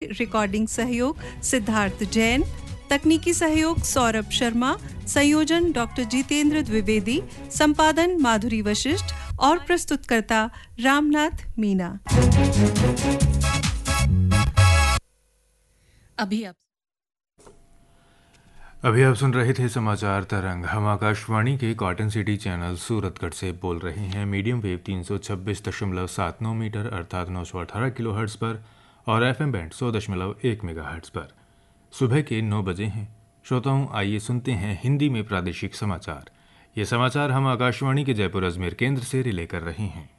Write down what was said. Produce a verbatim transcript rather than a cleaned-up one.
Recording सहयोग सिद्धार्थ जैन, तकनीकी सहयोग सौरभ शर्मा, संयोजन डॉक्टर जितेंद्र द्विवेदी, संपादन माधुरी वशिष्ठ और प्रस्तुतकर्ता रामनाथ मीना। अभी आप अभी आप सुन रहे थे समाचार तरंग। हम आकाशवाणी के कॉटन सिटी चैनल सूरतगढ़ से बोल रहे हैं। मीडियम वेव तीन सौ छब्बीस दशमलव सात नौ मीटर अर्थात नौ सौ अठारह किलो हर्ट्ज़ पर और एफ एम बैंड सौ दशमलव एक मेगा हर्ट्ज़ पर। सुबह के नौ बजे हैं। श्रोताओं, आइए सुनते हैं हिंदी में प्रादेशिक समाचार। ये समाचार हम आकाशवाणी के जयपुर अजमेर केंद्र से रिले कर रहे हैं।